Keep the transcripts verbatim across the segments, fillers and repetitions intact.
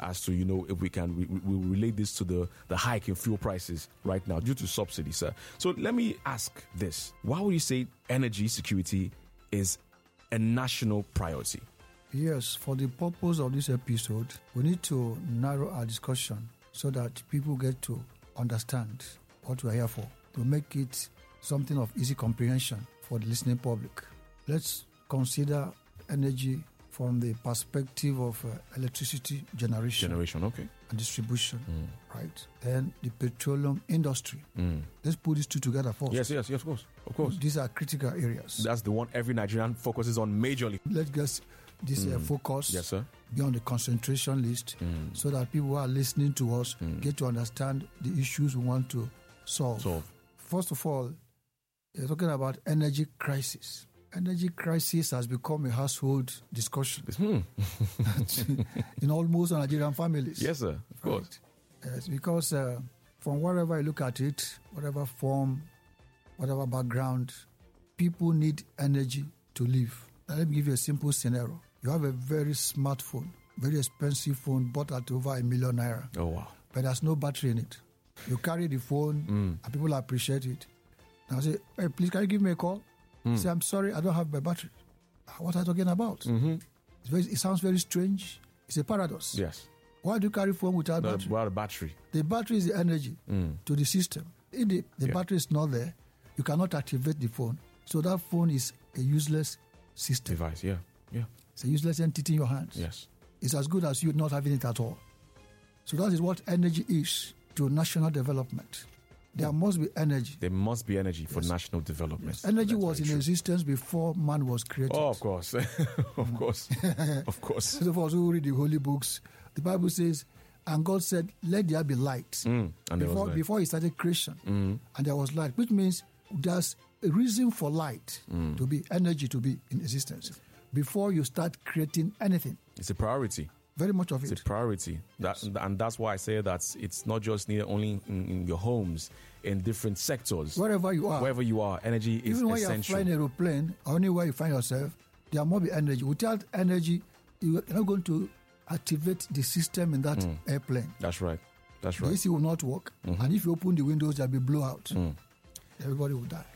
as to, you know, if we can we, we relate this to the, the hike in fuel prices right now due to subsidies, sir. So let me ask this. Why would you say energy security is a national priority? Yes, for the purpose of this episode, we need to narrow our discussion so that people get to understand what we're here for, to make it something of easy comprehension for the listening public. Let's consider energy from the perspective of uh, electricity generation. Generation, okay. And distribution, mm. right? Then the petroleum industry. Mm. Let's put these two together first. Yes, yes, yes, of course, of course. These are critical areas. That's the one every Nigerian focuses on majorly. Let's get this mm. uh, focus yes, sir. beyond the concentration list mm. so that people who are listening to us mm. get to understand the issues we want to solve. solve. First of all, you're talking about energy crisis. Energy crisis has become a household discussion hmm. in almost Nigerian families. Yes, sir. Of course. Right? Yes, because uh, from wherever you look at it, whatever form, whatever background, people need energy to live. Now, let me give you a simple scenario. You have a very smartphone, very expensive phone, bought at over a million naira. Oh, wow. But there's no battery in it. You carry the phone, mm. and people appreciate it. Now I say, hey, please, can you give me a call? Mm. Say, I'm sorry, I don't have my battery. What are you talking about? Mm-hmm. It's very, it sounds very strange. It's a paradox. Yes. Why do you carry phone without no, battery? Without a battery. The battery is the energy mm. to the system. If the, the yeah. battery is not there, you cannot activate the phone. So that phone is a useless system. Device, yeah. yeah. It's a useless entity in your hands. Yes. It's as good as you not having it at all. So that is what energy is to national development. There must be energy. There must be energy for yes. national development. Yes. Energy That's was in true. existence before man was created. Oh, of course. of course. of course. So for us who read the holy books, the Bible says, and God said, let there be light. Mm, and before, light. before he started creation. Mm. And there was light, which means there's a reason for light mm. to be, energy to be in existence. Before you start creating anything. It's a priority. Very much of it. It's a priority. That, yes. And that's why I say that it's not just needed only in, in your homes, in different sectors. Wherever you are. Wherever you are, energy is Even when essential. you're flying an aeroplane, or anywhere you find yourself, there must be energy. Without energy, you're not going to activate the system in that mm. airplane. That's right. That's right. The A C will not work. Mm-hmm. And if you open the windows, there'll be blowout. Mm. Everybody will die.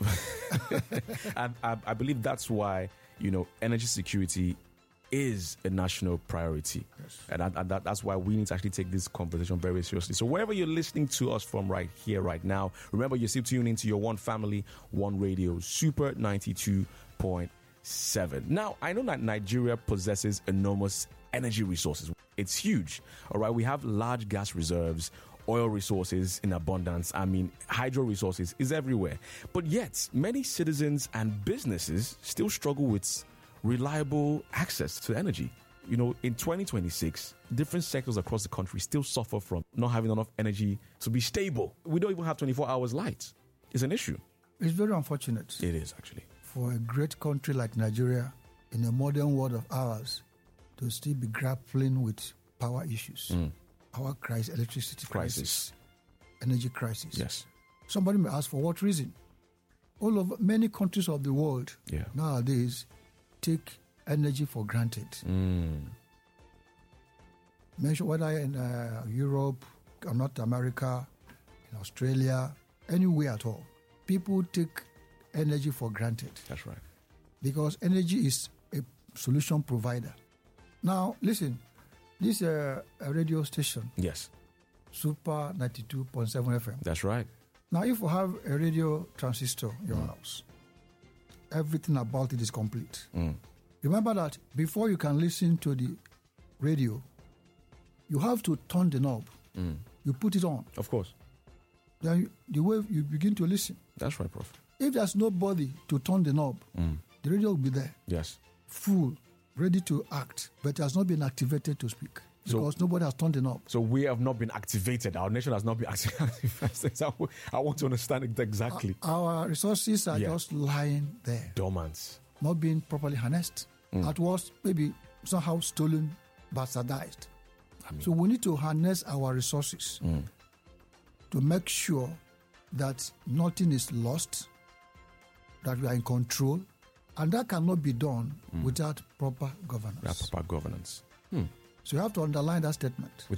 and I, I believe that's why, you know, energy security is a national priority. Yes. And, that, and that, that's why we need to actually take this conversation very seriously. So wherever you're listening to us from right here, right now, remember you're still tuning into your One Family, One Radio, Super ninety-two point seven. Now, I know that Nigeria possesses enormous energy resources. It's huge. All right, we have large gas reserves, oil resources in abundance. I mean, hydro resources is everywhere. But yet, many citizens and businesses still struggle with reliable access to energy. You know, in twenty twenty-six, different sectors across the country still suffer from not having enough energy to be stable. We don't even have twenty-four hours light. It's an issue. It's very unfortunate. It is, actually. For a great country like Nigeria, in a modern world of ours, to still be grappling with power issues, mm. power crisis, electricity crisis, crisis, energy crisis. Yes. Somebody may ask, for what reason? All of many countries of the world yeah. nowadays take energy for granted. Mm. Mention whether in uh, Europe, or North America, in Australia, anywhere at all, people take energy for granted. That's right. Because energy is a solution provider. Now, listen, this uh, a radio station. Yes. Super ninety-two point seven F M. That's right. Now, if you have a radio transistor in your mm. house, everything about it is complete. Mm. Remember that before you can listen to the radio, you have to turn the knob. Mm. You put it on. Of course. Then you, the way you begin to listen. That's right, Prof. If there's nobody to turn the knob, mm. the radio will be there. Yes. Full, ready to act, but it has not been activated to speak. Because so, nobody has turned it up. So we have not been activated. Our nation has not been activated. I want to understand it exactly. Our, our resources are yeah. just lying there. Dormant. Not being properly harnessed. Mm. At worst, maybe somehow stolen, bastardized. I mean. So we need to harness our resources mm. to make sure that nothing is lost, that we are in control, and that cannot be done mm. without proper governance. Without proper governance. Hmm. So you have to underline that statement. Without